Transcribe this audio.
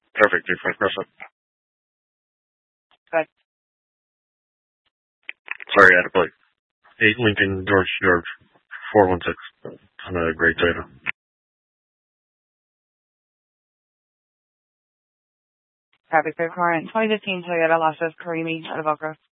Perfect. 35 Crescent. Good. Sorry, I had to play. 8 Lincoln George 416. On a great data. Copy, 5 Current. 2015 Toyota Lexus Karimi out of Elk Grove.